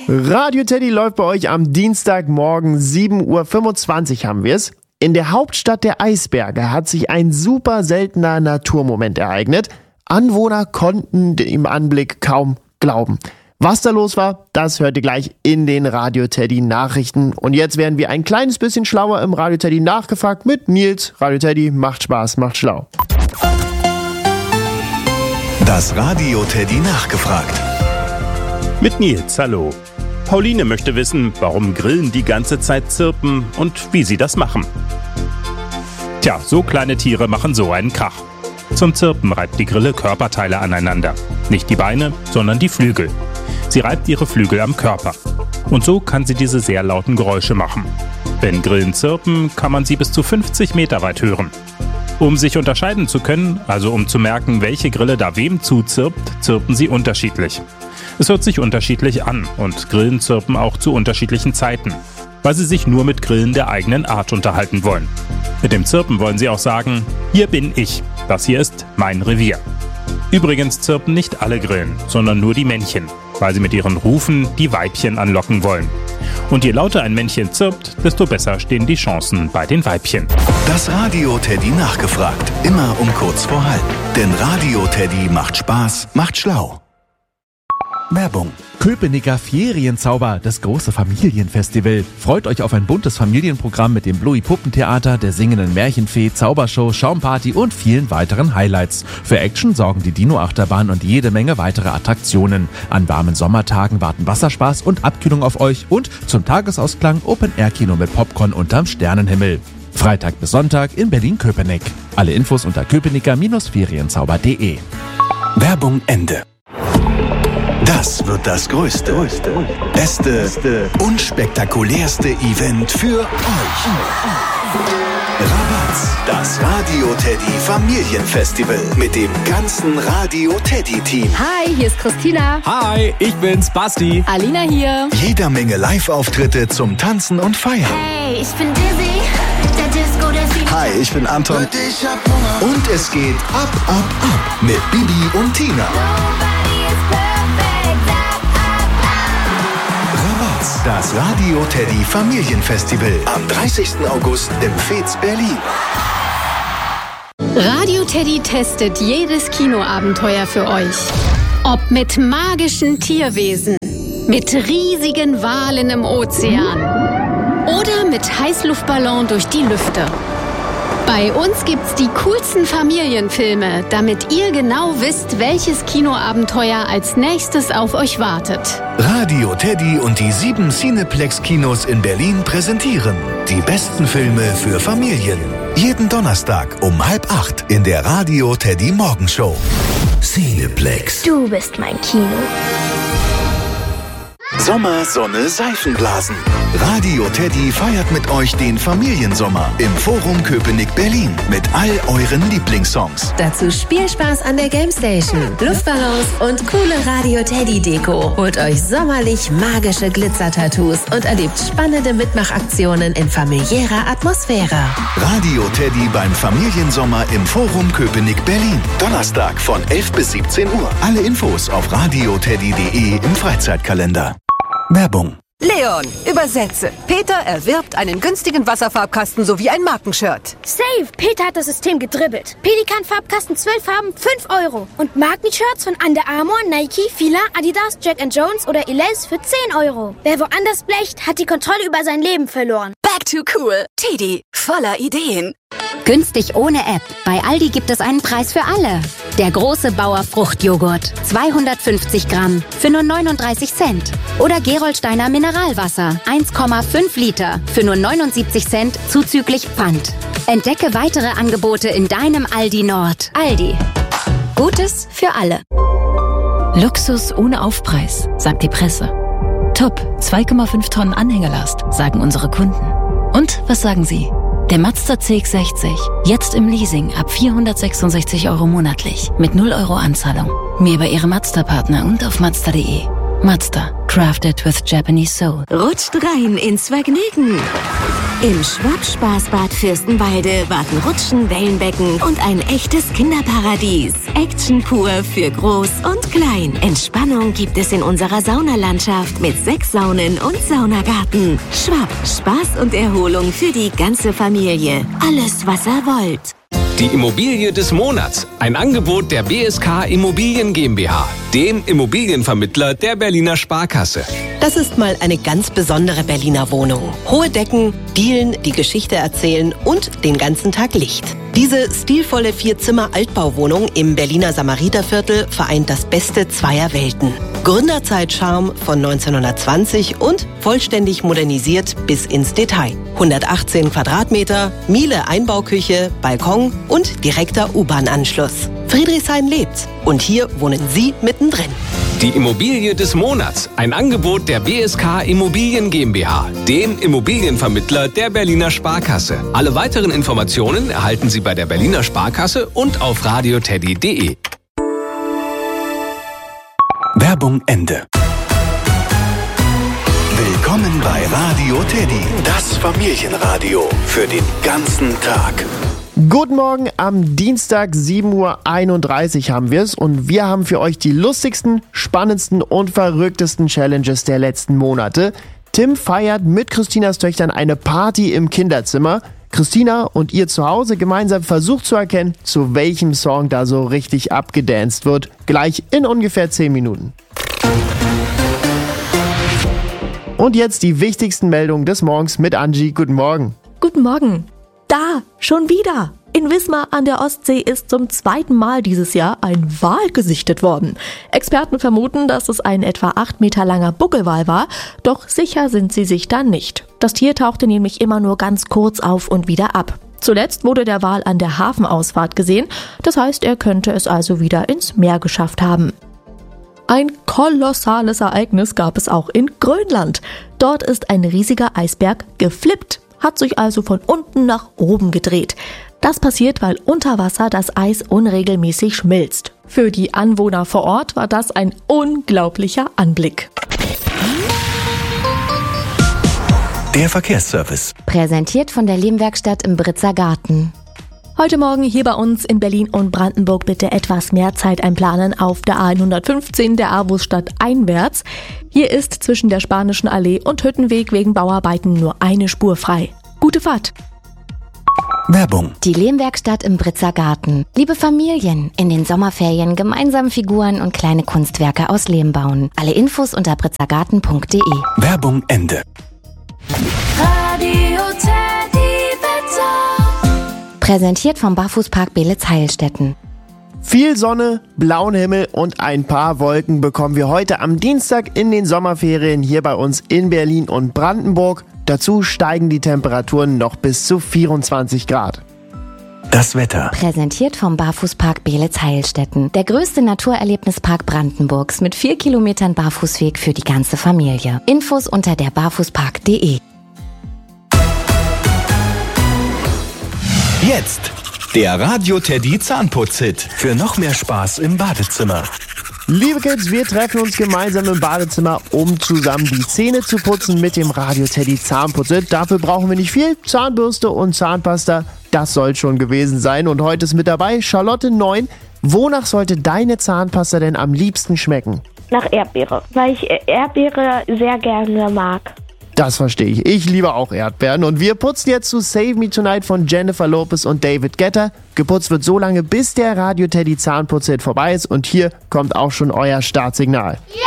Radio Teddy läuft bei euch am Dienstagmorgen 7.25 Uhr haben wir es. In der Hauptstadt der Eisberge hat sich ein super seltener Naturmoment ereignet. Anwohner konnten dem Anblick kaum glauben. Was da los war, das hört ihr gleich in den Radio Teddy Nachrichten. Und jetzt werden wir ein kleines bisschen schlauer im Radio Teddy nachgefragt mit Nils. Radio Teddy macht Spaß, macht schlau. Das Radio Teddy nachgefragt. Mit Nils, hallo. Pauline möchte wissen, warum Grillen die ganze Zeit zirpen und wie sie das machen. Tja, so kleine Tiere machen so einen Krach. Zum Zirpen reibt die Grille Körperteile aneinander. Nicht die Beine, sondern die Flügel. Sie reibt ihre Flügel am Körper. Und so kann sie diese sehr lauten Geräusche machen. Wenn Grillen zirpen, kann man sie bis zu 50 Meter weit hören. Um sich unterscheiden zu können, also um zu merken, welche Grille da wem zuzirpt, zirpen sie unterschiedlich. Es hört sich unterschiedlich an und Grillen zirpen auch zu unterschiedlichen Zeiten, weil sie sich nur mit Grillen der eigenen Art unterhalten wollen. Mit dem Zirpen wollen sie auch sagen, hier bin ich, das hier ist mein Revier. Übrigens zirpen nicht alle Grillen, sondern nur die Männchen, weil sie mit ihren Rufen die Weibchen anlocken wollen. Und je lauter ein Männchen zirpt, desto besser stehen die Chancen bei den Weibchen. Das Radio Teddy nachgefragt, immer um kurz vor halb. Denn Radio Teddy macht Spaß, macht schlau. Werbung. Köpenicker Ferienzauber, das große Familienfestival. Freut euch auf ein buntes Familienprogramm mit dem Bluey Puppentheater, der singenden Märchenfee, Zaubershow, Schaumparty und vielen weiteren Highlights. Für Action sorgen die Dino-Achterbahn und jede Menge weitere Attraktionen. An warmen Sommertagen warten Wasserspaß und Abkühlung auf euch und zum Tagesausklang Open-Air-Kino mit Popcorn unterm Sternenhimmel. Freitag bis Sonntag in Berlin-Köpenick. Alle Infos unter köpenicker-ferienzauber.de. Werbung Ende. Das wird das größte, beste und spektakulärste Event für euch. Rabatz, das Radio Teddy Familienfestival mit dem ganzen Radio Teddy Team. Hi, hier ist Christina. Hi, ich bin's, Basti. Alina hier. Jeder Menge Live-Auftritte zum Tanzen und Feiern. Hey, ich bin Dizzy, der Disco Delfin. Hi, ich bin Anton. Und es geht ab mit Bibi und Tina. Das Radio Teddy Familienfestival am 30. August im Fez Berlin. Radio Teddy testet jedes Kinoabenteuer für euch. Ob mit magischen Tierwesen, mit riesigen Walen im Ozean oder mit Heißluftballon durch die Lüfte. Bei uns gibt's die coolsten Familienfilme, damit ihr genau wisst, welches Kinoabenteuer als nächstes auf euch wartet. Radio Teddy und die 7 Cineplex-Kinos in Berlin präsentieren die besten Filme für Familien. Jeden Donnerstag um 7:30 in der Radio Teddy Morgenshow. Cineplex. Du bist mein Kino. Sommer, Sonne, Seifenblasen. Radio Teddy feiert mit euch den Familiensommer im Forum Köpenick Berlin mit all euren Lieblingssongs. Dazu Spielspaß an der Gamestation, Luftballons und coole Radio Teddy Deko. Holt euch sommerlich magische Glitzer-Tattoos und erlebt spannende Mitmachaktionen in familiärer Atmosphäre. Radio Teddy beim Familiensommer im Forum Köpenick Berlin. Donnerstag von 11 bis 17 Uhr. Alle Infos auf radioteddy.de im Freizeitkalender. Werbung. Leon, übersetze. Peter erwirbt einen günstigen Wasserfarbkasten sowie ein Markenshirt. Safe! Peter hat das System gedribbelt. Pelikan-Farbkasten 12 Farben, 5 €. Und Markenshirts von Under Armour, Nike, Fila, Adidas, Jack & Jones oder Elaise für 10 €. Wer woanders blecht, hat die Kontrolle über sein Leben verloren. Back to cool. Teddy, voller Ideen. Günstig ohne App. Bei Aldi gibt es einen Preis für alle. Der große Bauer Fruchtjoghurt. 250 Gramm für nur 39 Cent. Oder Gerolsteiner Mineralwasser. 1,5 Liter für nur 79 Cent zuzüglich Pfand. Entdecke weitere Angebote in deinem Aldi Nord. Aldi. Gutes für alle. Luxus ohne Aufpreis, sagt die Presse. Top, 2,5 Tonnen Anhängerlast, sagen unsere Kunden. Und was sagen Sie? Der Mazda CX-60, jetzt im Leasing ab 466 € monatlich, mit 0 € Anzahlung. Mehr bei Ihrem Mazda-Partner und auf Mazda.de. Mazda, crafted with Japanese soul. Rutscht rein ins Vergnügen. Im Schwab-Spaßbad Fürstenwalde warten Rutschen, Wellenbecken und ein echtes Kinderparadies. Action pur für Groß und Klein. Entspannung gibt es in unserer Saunalandschaft mit 6 Saunen und Saunagarten. Schwab, Spaß und Erholung für die ganze Familie. Alles, was ihr wollt. Die Immobilie des Monats. Ein Angebot der BSK Immobilien GmbH, dem Immobilienvermittler der Berliner Sparkasse. Das ist mal eine ganz besondere Berliner Wohnung. Hohe Decken, Dielen, die Geschichte erzählen und den ganzen Tag Licht. Diese stilvolle 4-Zimmer-Altbauwohnung im Berliner Samariterviertel vereint das Beste zweier Welten. Gründerzeit-Charme von 1920 und vollständig modernisiert bis ins Detail. 118 Quadratmeter, Miele Einbauküche, Balkon und direkter U-Bahn-Anschluss. Friedrichshain lebt und hier wohnen Sie mittendrin. Die Immobilie des Monats. Ein Angebot der BSK Immobilien GmbH, dem Immobilienvermittler der Berliner Sparkasse. Alle weiteren Informationen erhalten Sie bei der Berliner Sparkasse und auf radioteddy.de. Werbung Ende. Willkommen bei Radio Teddy, das Familienradio für den ganzen Tag. Guten Morgen, am Dienstag 7:31 Uhr haben wir es und wir haben für euch die lustigsten, spannendsten und verrücktesten Challenges der letzten Monate. Tim feiert mit Christinas Töchtern eine Party im Kinderzimmer. Christina und ihr zu Hause gemeinsam versucht zu erkennen, zu welchem Song da so richtig abgedanced wird. Gleich in ungefähr 10 Minuten. Und jetzt die wichtigsten Meldungen des Morgens mit Angie. Guten Morgen. Guten Morgen. Da, schon wieder. In Wismar an der Ostsee ist zum 2. Mal dieses Jahr ein Wal gesichtet worden. Experten vermuten, dass es ein etwa 8 Meter langer Buckelwal war, doch sicher sind sie sich da nicht. Das Tier tauchte nämlich immer nur ganz kurz auf und wieder ab. Zuletzt wurde der Wal an der Hafenausfahrt gesehen, das heißt, er könnte es also wieder ins Meer geschafft haben. Ein kolossales Ereignis gab es auch in Grönland. Dort ist ein riesiger Eisberg geflippt, hat sich also von unten nach oben gedreht. Das passiert, weil unter Wasser das Eis unregelmäßig schmilzt. Für die Anwohner vor Ort war das ein unglaublicher Anblick. Der Verkehrsservice. Präsentiert von der Lehmwerkstatt im Britzer Garten. Heute Morgen hier bei uns in Berlin und Brandenburg bitte etwas mehr Zeit einplanen auf der A115 der Avusstadt einwärts. Hier ist zwischen der Spanischen Allee und Hüttenweg wegen Bauarbeiten nur eine Spur frei. Gute Fahrt! Werbung. Die Lehmwerkstatt im Britzer Garten. Liebe Familien, in den Sommerferien gemeinsam Figuren und kleine Kunstwerke aus Lehm bauen. Alle Infos unter britzergarten.de. Werbung Ende. Radio Teddy Wetter. Präsentiert vom Barfußpark Beelitz-Heilstätten. Viel Sonne, blauen Himmel und ein paar Wolken bekommen wir heute am Dienstag in den Sommerferien hier bei uns in Berlin und Brandenburg. Dazu steigen die Temperaturen noch bis zu 24 Grad. Das Wetter. Präsentiert vom Barfußpark Beelitz-Heilstätten. Der größte Naturerlebnispark Brandenburgs mit 4 Kilometern Barfußweg für die ganze Familie. Infos unter der barfußpark.de. Jetzt der Radio Teddy Zahnputz-Hit für noch mehr Spaß im Badezimmer. Liebe Kids, wir treffen uns gemeinsam im Badezimmer, um zusammen die Zähne zu putzen mit dem Radio Teddy Zahnputz-Hit. Dafür brauchen wir nicht viel, Zahnbürste und Zahnpasta, das soll schon gewesen sein. Und heute ist mit dabei Charlotte 9. Wonach sollte deine Zahnpasta denn am liebsten schmecken? Nach Erdbeere, weil ich Erdbeere sehr gerne mag. Das verstehe ich. Ich liebe auch Erdbeeren. Und wir putzen jetzt zu Save Me Tonight von Jennifer Lopez und David Guetta. Geputzt wird so lange, bis der Radio Teddy Zahnputz-Hit vorbei ist. Und hier kommt auch schon euer Startsignal. Yeah!